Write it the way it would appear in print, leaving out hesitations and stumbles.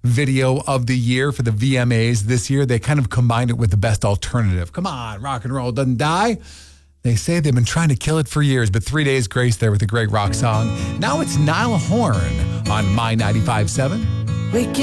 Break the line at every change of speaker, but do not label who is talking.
video of the year for the VMAs this year. They kind of combined it with the best alternative. Come on, rock and roll doesn't die. They say they've been trying to kill it for years, but 3 Days Grace there with a great rock song. Now it's Niall Horan on My 95.7.